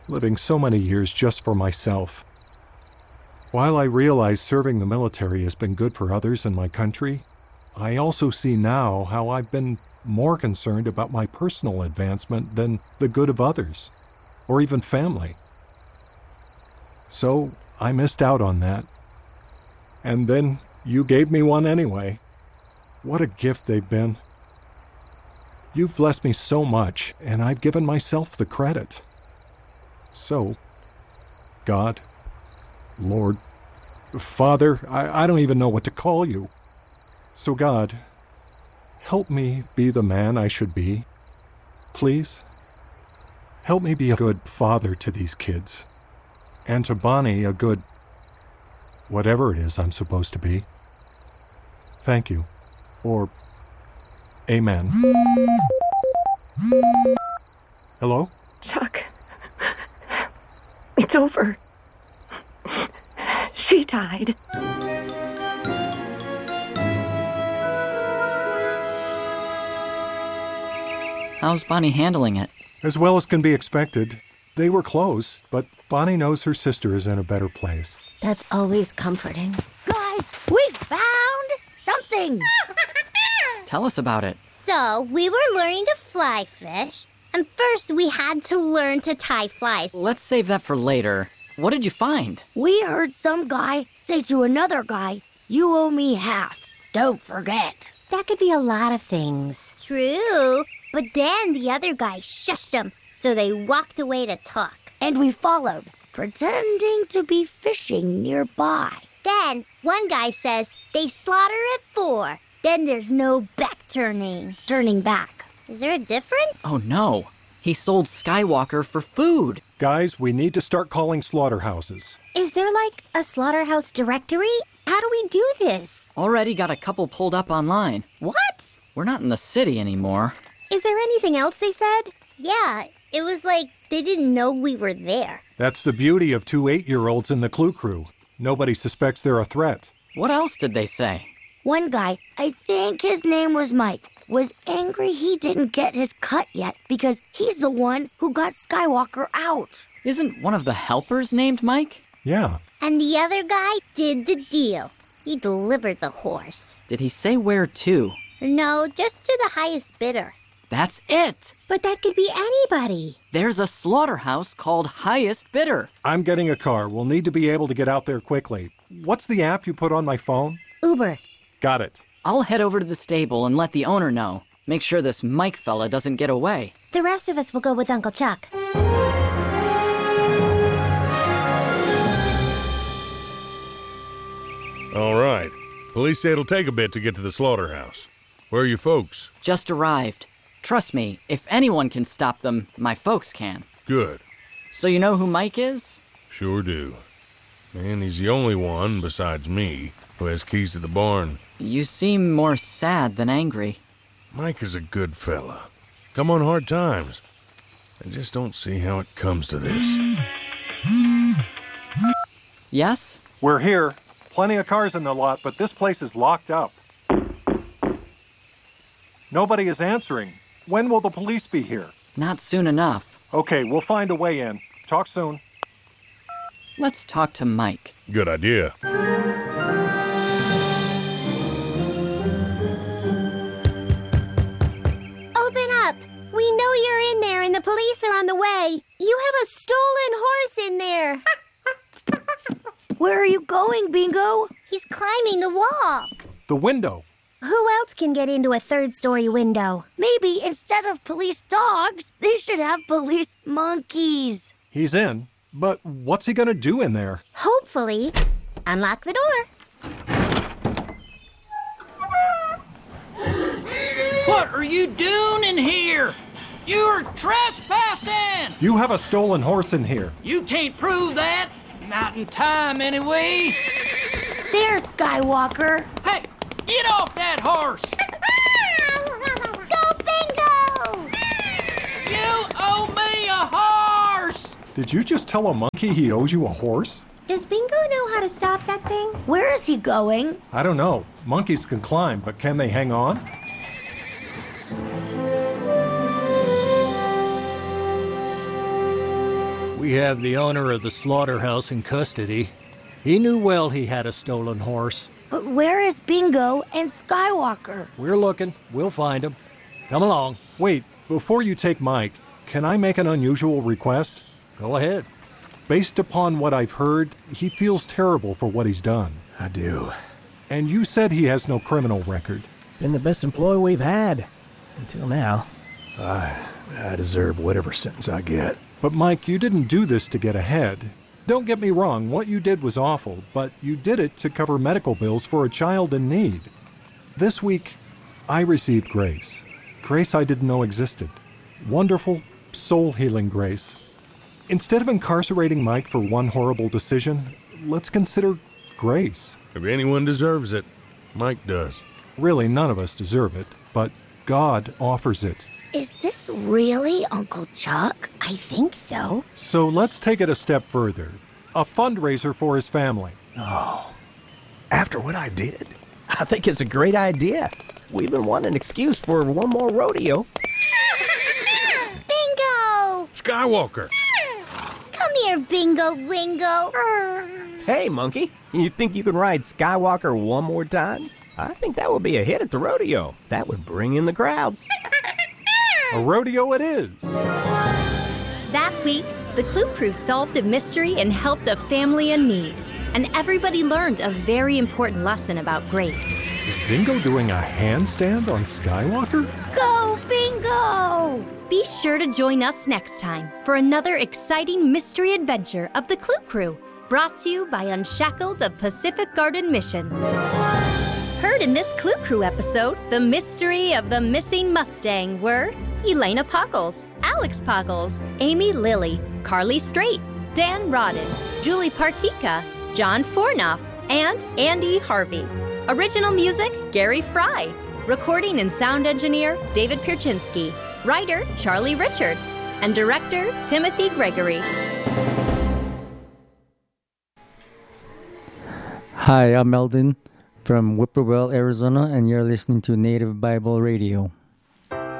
living so many years just for myself. While I realize serving the military has been good for others in my country, I also see now how I've been more concerned about my personal advancement than the good of others, or even family. So I missed out on that. And then you gave me one anyway. What a gift they've been. You've blessed me so much, and I've given myself the credit. So, God, Lord, Father, I don't even know what to call you. So God, help me be the man I should be. Please, help me be a good father to these kids. And to Bonnie a good... whatever it is I'm supposed to be. Thank you. Or... Amen. Hello? Chuck. It's over. She died. How's Bonnie handling it? As well as can be expected. They were close, but Bonnie knows her sister is in a better place. That's always comforting. Guys, we found something! Tell us about it. So, we were learning to fly fish, and first we had to learn to tie flies. Let's save that for later. What did you find? We heard some guy say to another guy, "You owe me half. Don't forget." That could be a lot of things. True, but then the other guy shushed them, so they walked away to talk. And we followed, pretending to be fishing nearby. Then one guy says they slaughter at 4. Then there's no turning back. Is there a difference? Oh no, he sold Skywalker for food. Guys, we need to start calling slaughterhouses. Is there like a slaughterhouse directory? How do we do this? Already got a couple pulled up online. What? We're not in the city anymore. Is there anything else they said? Yeah, it was like they didn't know we were there. That's the beauty of 2 8-year-olds in the Clue Crew. Nobody suspects they're a threat. What else did they say? One guy, I think his name was Mike, was angry he didn't get his cut yet because he's the one who got Skywalker out. Isn't one of the helpers named Mike? Yeah. And the other guy did the deal. He delivered the horse. Did he say where to? No, just to the highest bidder. That's it! But that could be anybody. There's a slaughterhouse called Highest Bidder. I'm getting a car. We'll need to be able to get out there quickly. What's the app you put on my phone? Uber. Got it. I'll head over to the stable and let the owner know. Make sure this Mike fella doesn't get away. The rest of us will go with Uncle Chuck. All right. Police say it'll take a bit to get to the slaughterhouse. Where are your folks? Just arrived. Trust me, if anyone can stop them, my folks can. Good. So you know who Mike is? Sure do. And he's the only one, besides me, who has keys to the barn. You seem more sad than angry. Mike is a good fella. Come on hard times. I just don't see how it comes to this. Yes? We're here. Plenty of cars in the lot, but this place is locked up. Nobody is answering. When will the police be here? Not soon enough. Okay, we'll find a way in. Talk soon. Let's talk to Mike. Good idea. Open up. We know you're in there and the police are on the way. You have a stolen horse in there. Where are you going, Bingo? He's climbing the wall. The window. Who else can get into a third-story window? Maybe instead of police dogs, they should have police monkeys. He's in. But what's he gonna do in there? Hopefully. Unlock the door. What are you doing in here? You're trespassing! You have a stolen horse in here. You can't prove that. Not in time, anyway. There's Skywalker. Hey, get off that horse! Go Bingo! You owe me a horse! Did you just tell a monkey he owes you a horse? Does Bingo know how to stop that thing? Where is he going? I don't know. Monkeys can climb, but can they hang on? We have the owner of the slaughterhouse in custody. He knew well he had a stolen horse. But where is Bingo and Skywalker? We're looking. We'll find him. Come along. Wait, before you take Mike, can I make an unusual request? Go ahead. Based upon what I've heard, he feels terrible for what he's done. I do. And you said he has no criminal record. Been the best employee we've had. Until now. I deserve whatever sentence I get. But Mike, you didn't do this to get ahead. Don't get me wrong, what you did was awful, but you did it to cover medical bills for a child in need. This week, I received grace. Grace I didn't know existed. Wonderful, soul-healing grace. Instead of incarcerating Mike for one horrible decision, let's consider grace. If anyone deserves it, Mike does. Really, none of us deserve it, but God offers it. Is this really Uncle Chuck? I think so. So let's take it a step further. A fundraiser for his family. Oh, after what I did, I think it's a great idea. We've been wanting an excuse for one more rodeo. Bingo! Skywalker! Come here, Bingo Lingo. Hey, Monkey, you think you can ride Skywalker one more time? I think that would be a hit at the rodeo. That would bring in the crowds. A rodeo it is. That week, the Clue Crew solved a mystery and helped a family in need. And everybody learned a very important lesson about grace. Is Bingo doing a handstand on Skywalker? Go, Bingo! Be sure to join us next time for another exciting mystery adventure of the Clue Crew, brought to you by Unshackled of Pacific Garden Mission. Heard in this Clue Crew episode, the mystery of the missing Mustang were Elena Pockles, Alex Pockles, Amy Lilly, Carly Strait, Dan Rodden, Julie Partika, John Fornoff, and Andy Harvey. Original music, Gary Fry. Recording and sound engineer, David Pierczynski. Writer, Charlie Richards. And director, Timothy Gregory. Hi, I'm Meldon from Whippoorwill, Arizona, and you're listening to Native Bible Radio.